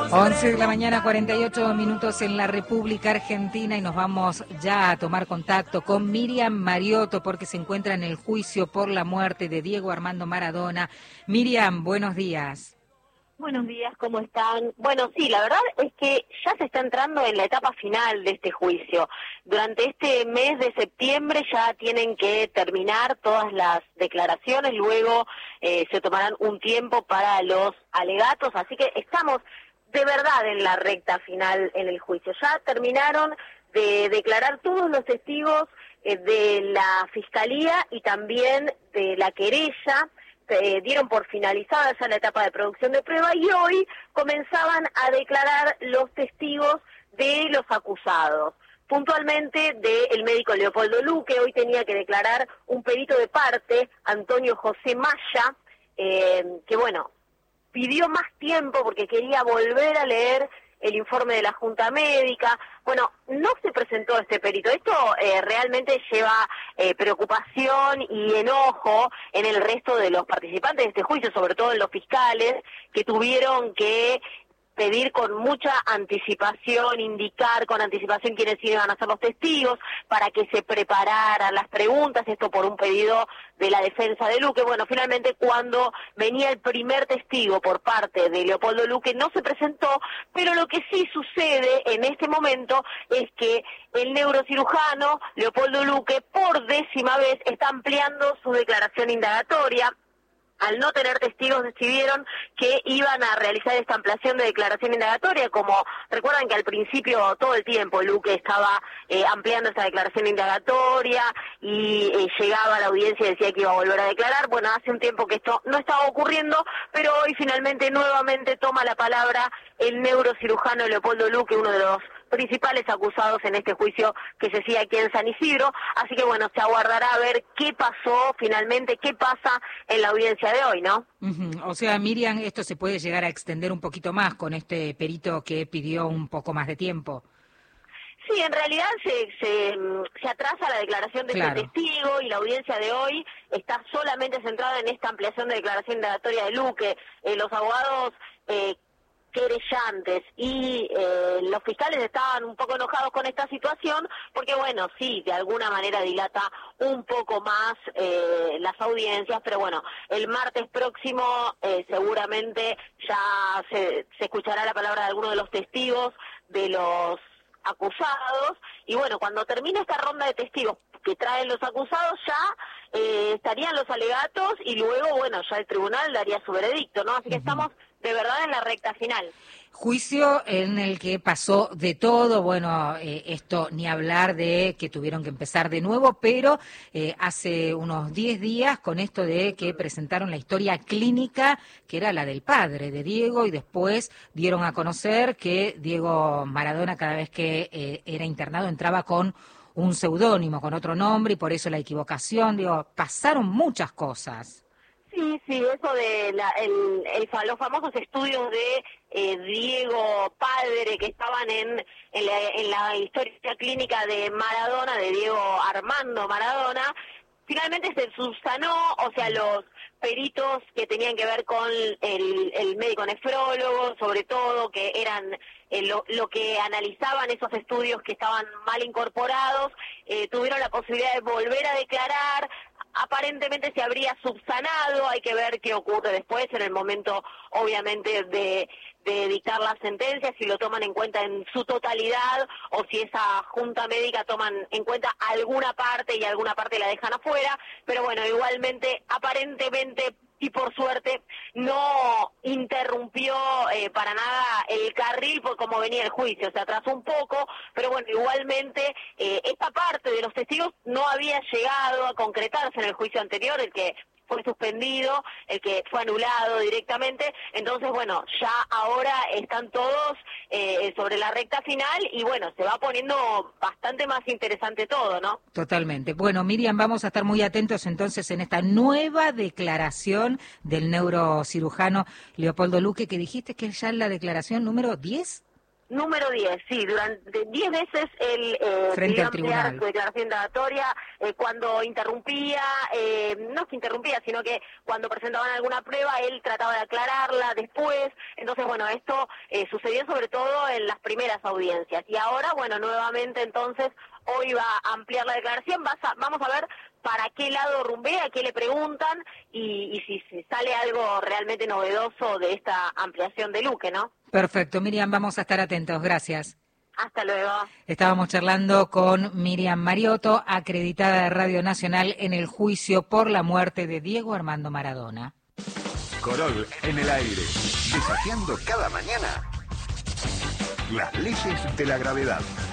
11 de la mañana, 48 minutos en la República Argentina, y nos vamos ya a tomar contacto con Miriam Mariotto porque se encuentra en el juicio por la muerte de Diego Armando Maradona. Miriam, buenos días. Buenos días, ¿cómo están? Bueno, sí, la verdad es que ya se está entrando en la etapa final de este juicio. Durante este mes de septiembre ya tienen que terminar todas las declaraciones, luego se tomarán un tiempo para los alegatos, así que estamos de verdad en la recta final en el juicio. Ya terminaron de declarar todos los testigos de la Fiscalía y también de la querella. Dieron por finalizada ya la etapa de producción de prueba y hoy comenzaban a declarar los testigos de los acusados. Puntualmente del médico Leopoldo Luque, hoy tenía que declarar un perito de parte, Antonio José Maya, que bueno, pidió más tiempo porque quería volver a leer el informe de la Junta Médica. Bueno, no se presentó este perito. Esto realmente lleva preocupación y enojo en el resto de los participantes de este juicio, sobre todo en los fiscales, que tuvieron que pedir con mucha anticipación, indicar con anticipación quiénes iban a ser los testigos, para que se prepararan las preguntas, esto por un pedido de la defensa de Luque. Bueno, finalmente cuando venía el primer testigo por parte de Leopoldo Luque no se presentó, pero lo que sí sucede en este momento es que el neurocirujano Leopoldo Luque por 10ª vez está ampliando su declaración indagatoria. Al no tener testigos decidieron que iban a realizar esta ampliación de declaración indagatoria, como recuerdan que al principio todo el tiempo Luque estaba ampliando esta declaración indagatoria y llegaba a la audiencia y decía que iba a volver a declarar. Bueno, hace un tiempo que esto no estaba ocurriendo, pero hoy finalmente nuevamente toma la palabra el neurocirujano Leopoldo Luque, uno de los principales acusados en este juicio que se sigue aquí en San Isidro, así que bueno, se aguardará a ver qué pasó finalmente, qué pasa en la audiencia de hoy, ¿no? O sea, Miriam, esto se puede llegar a extender un poquito más con este perito que pidió un poco más de tiempo. Sí, en realidad se atrasa la declaración de este testigo y la audiencia de hoy está solamente centrada en esta ampliación de declaración indagatoria de Luque. Los abogados querellantes y los fiscales estaban un poco enojados con esta situación porque, bueno, sí, de alguna manera dilata un poco más las audiencias, pero bueno, el martes próximo seguramente ya se escuchará la palabra de alguno de los testigos de los acusados y bueno, cuando termine esta ronda de testigos que traen los acusados ya estarían los alegatos y luego, bueno, ya el tribunal daría su veredicto, ¿no? Así que estamos de verdad en la recta final. Juicio en el que pasó de todo, bueno, esto ni hablar de que tuvieron que empezar de nuevo, pero hace unos 10 días con esto de que presentaron la historia clínica, que era la del padre de Diego, y después dieron a conocer que Diego Maradona cada vez que era internado entraba con un seudónimo, con otro nombre, y por eso la equivocación, digo, pasaron muchas cosas. Sí, eso de los famosos estudios de Diego padre que estaban en la historia clínica de Maradona, de Diego Armando Maradona, finalmente se subsanó, o sea, los peritos que tenían que ver con el médico nefrólogo, sobre todo, que eran lo que analizaban esos estudios que estaban mal incorporados, tuvieron la posibilidad de volver a declarar. Aparentemente se habría subsanado, hay que ver qué ocurre después en el momento, obviamente, de dictar la sentencia, si lo toman en cuenta en su totalidad o si esa junta médica toman en cuenta alguna parte y alguna parte la dejan afuera, pero bueno, igualmente, aparentemente y por suerte no interrumpió para nada el carril por cómo venía el juicio, se atrasó un poco, pero bueno, igualmente esta parte de los testigos no había llegado a concretarse en el juicio anterior, el que fue suspendido, el que fue anulado directamente, entonces bueno, ya ahora están todos sobre la recta final y bueno, se va poniendo bastante más interesante todo, ¿no? Totalmente. Bueno, Miriam, vamos a estar muy atentos entonces en esta nueva declaración del neurocirujano Leopoldo Luque, que dijiste que es ya la declaración número 10. Número 10, sí, durante 10 veces él frente al ampliar tribunal su declaración indagatoria cuando interrumpía, no es que interrumpía, sino que cuando presentaban alguna prueba él trataba de aclararla después. Entonces, bueno, esto sucedió sobre todo en las primeras audiencias. Y ahora, bueno, nuevamente entonces, hoy va a ampliar la declaración, vamos a ver para qué lado rumbea, qué le preguntan y si sale algo realmente novedoso de esta ampliación de Luque, ¿no? Perfecto, Miriam, vamos a estar atentos. Gracias. Hasta luego. Estábamos charlando con Miriam Mariotto, acreditada de Radio Nacional en el juicio por la muerte de Diego Armando Maradona. Corol en el aire, desafiando cada mañana las leyes de la gravedad.